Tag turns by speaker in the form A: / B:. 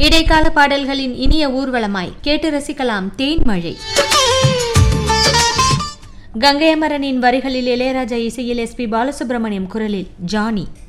A: இடைக்கால பாடல்களின் இனிய ஊர்வலமாய் கேட்டு ரசிக்கலாம் தேன்மழை. கங்கை அமரனின் வரிகளில் இளையராஜா இசையில் எஸ்பி பாலசுப்ரமணியம் குரலில் ஜானி.